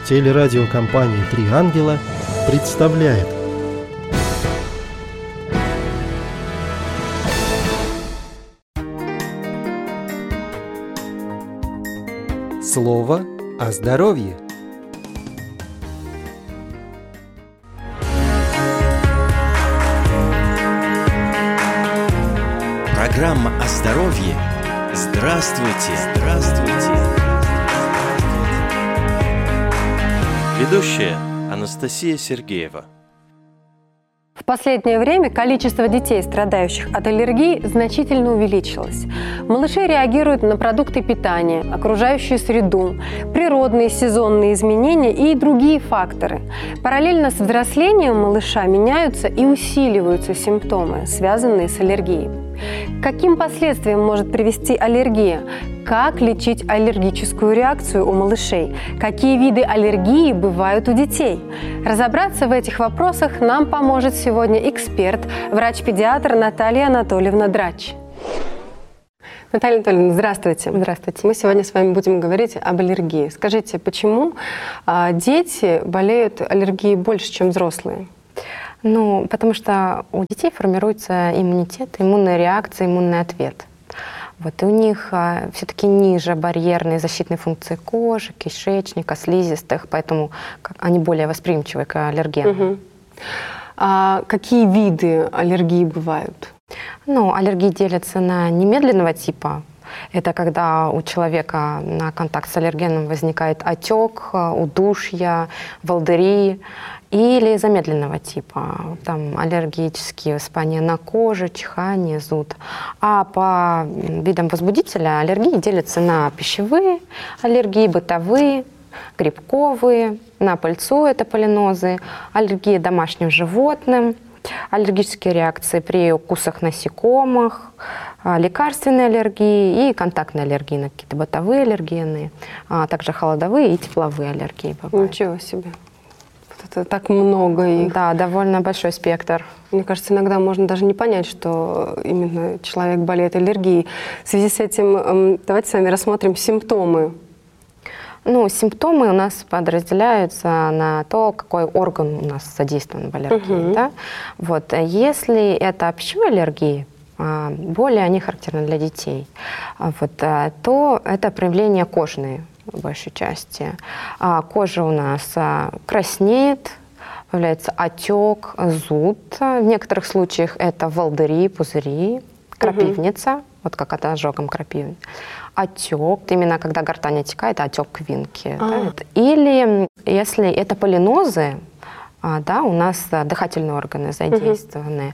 Телерадиокомпания «Три ангела» представляет Слово о здоровье. Программа о здоровье. Здравствуйте! Здравствуйте! Ведущая Анастасия Сергеева. В последнее время количество детей, страдающих от аллергии, значительно увеличилось. Малыши реагируют на продукты питания, окружающую среду, природные сезонные изменения и другие факторы. Параллельно с взрослением малыша меняются и усиливаются симптомы, связанные с аллергией. К каким последствиям может привести аллергия? Как лечить аллергическую реакцию у малышей? Какие виды аллергии бывают у детей? Разобраться в этих вопросах нам поможет сегодня эксперт, врач-педиатр Наталья Анатольевна Драч. Наталья Анатольевна, здравствуйте. Здравствуйте. Мы сегодня с вами будем говорить об аллергии. Скажите, почему дети болеют аллергией больше, чем взрослые? Ну, потому что у детей формируется иммунитет, иммунная реакция, иммунный ответ. Вот, и у них все-таки ниже барьерные защитные функции кожи, кишечника, слизистых, поэтому они более восприимчивы к аллергенам. Угу. А какие виды аллергии бывают? Ну, аллергии делятся на немедленного типа. Это когда у человека на контакт с аллергеном возникает отек, удушье, волдыри. Или замедленного типа, там аллергические воспаления на коже, чихание, зуд. А по видам возбудителя аллергии делятся на пищевые аллергии, бытовые, грибковые, на пыльцу это полинозы, аллергия домашним животным, аллергические реакции при укусах насекомых, лекарственные аллергии и контактные аллергии на какие-то бытовые аллергены, а также холодовые и тепловые аллергии бывают. Ничего себе. Это так много их. Да, довольно большой спектр. Мне кажется, иногда можно даже не понять, что именно человек болеет аллергией. В связи с этим давайте с вами рассмотрим симптомы. Ну, симптомы у нас подразделяются на то, какой орган у нас задействован в аллергии. Да? Вот. Если это пищевые аллергии, боли, они характерны для детей, вот, то это проявления кожные в большей части. Кожа у нас краснеет, появляется отек, зуд. В некоторых случаях это волдыри, пузыри, крапивница, вот как от ожогом крапивы. Отек, именно когда гортань отекает, отек квинки. Да? Или если это полинозы, да, у нас дыхательные органы задействованы,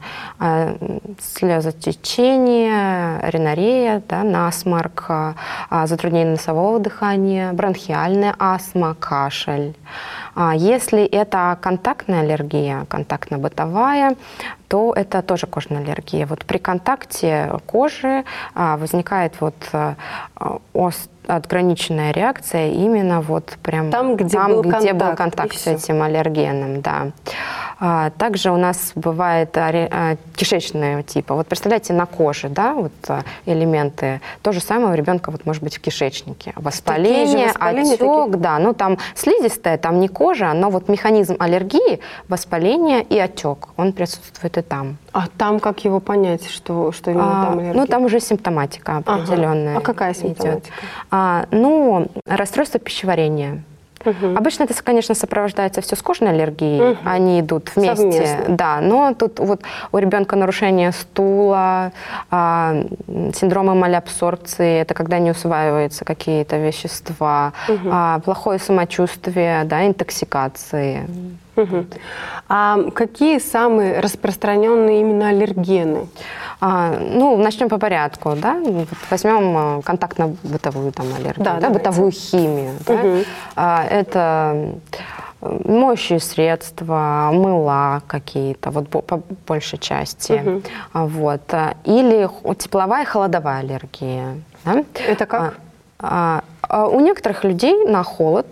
слезотечение, ринорея, да, насморк, затруднение носового дыхания, бронхиальная астма, кашель. Если это контактная аллергия, контактно-бытовая, то это тоже кожная аллергия. Вот при контакте кожи возникает вот отграниченная реакция именно вот прям там, где был контакт с этим аллергеном, да. Также у нас бывает кишечного типа. Вот представляете, на коже, да, вот элементы. То же самое у ребенка вот может быть в кишечнике. Воспаление, отек, да. Ну там слизистая, там не кожа, но вот механизм аллергии, воспаление и отек, он присутствует и там. А там как его понять, что именно там аллергия? Ну там уже симптоматика определенная. А какая симптоматика? Ну, расстройство пищеварения. Обычно это, конечно, сопровождается все с кожной аллергией, они идут вместе. Совместно. Да, но тут вот у ребенка нарушение стула, синдромы малоабсорбции, это когда не усваиваются какие-то вещества, плохое самочувствие, да, интоксикации. А какие самые распространенные именно аллергены? Ну, начнем по порядку, да? Вот возьмем контактно-бытовую там аллергию, да, бытовую химию. Да? Это моющие средства, мыла какие-то, вот по большей части. Вот. Или тепловая и холодовая аллергия. Да? Это как? У некоторых людей на холод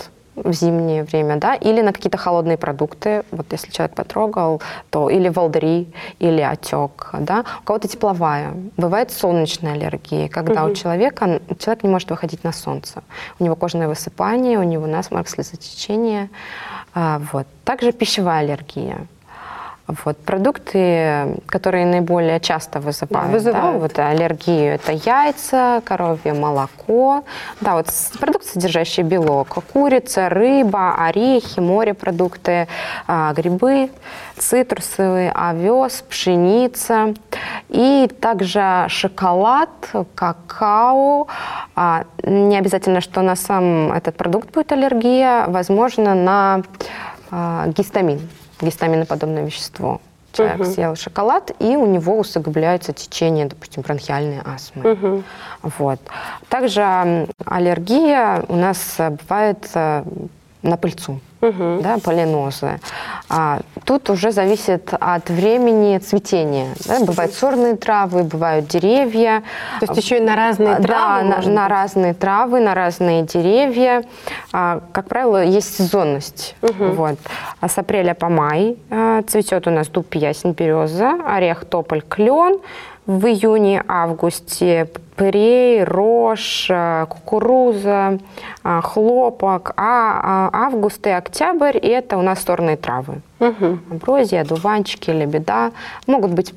в зимнее время, да, или на какие-то холодные продукты, вот если человек потрогал, то или волдыри, или отек, да. У кого-то тепловая, бывает солнечная аллергия, когда у человек не может выходить на солнце, у него кожное высыпание, у него насморк, слезотечение, вот. Также пищевая аллергия. Вот. Продукты, которые наиболее часто вызывают. Да, вот, аллергию, это яйца, коровье молоко, да, вот, продукты, содержащие белок, курица, рыба, орехи, морепродукты, грибы, цитрусовые, овес, пшеница. И также шоколад, какао. Не обязательно, что на сам этот продукт будет аллергия, возможно, на гистамин. Гистаминоподобное вещество. Человек съел шоколад, и у него усугубляется течение, допустим, бронхиальной астмы. Вот. Также аллергия у нас бывает на пыльцу, да, полинозы. Тут уже зависит от времени цветения. Да? Бывают сорные травы, бывают деревья. То есть еще и на разные травы? Да, на разные травы, на разные деревья. Как правило, есть сезонность. Вот. С апреля по май цветет у нас дуб, ясень, береза, орех, тополь, клен. В июне-августе пырей, рожь, кукуруза, хлопок, август и октябрь – это у нас сорные травы. Амброзия, одуванчики, лебеда. Могут быть